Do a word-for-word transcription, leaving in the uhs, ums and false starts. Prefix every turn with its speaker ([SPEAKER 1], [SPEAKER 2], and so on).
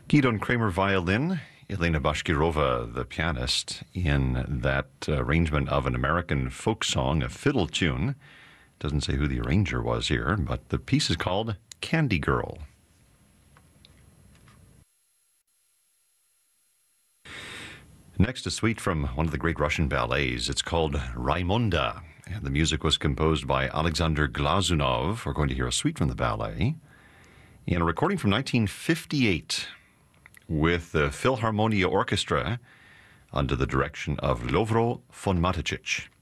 [SPEAKER 1] Gidon Kramer violin, Elena Bashkirova the pianist, in that arrangement of an American folk song, a fiddle tune. Doesn't say who the arranger was here, but the piece is called Candy Girl. Next, a suite from one of the great Russian ballets. It's called Raimonda. And the music was composed by Alexander Glazunov. We're going to hear a suite from the ballet. And a recording from nineteen fifty-eight with the Philharmonia Orchestra under the direction of Lovro von Matichich.